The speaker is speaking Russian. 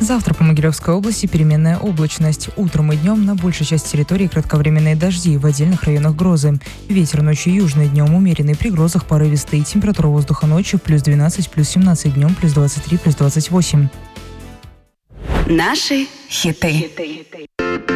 Завтра по Могилевской области переменная облачность. Утром и днем на большей части территории кратковременные дожди, в отдельных районах грозы. Ветер ночью южный, днем умеренный, при грозах порывистый. Температура воздуха ночью плюс 12, плюс 17, днем плюс 23, плюс 28. Наши хиты.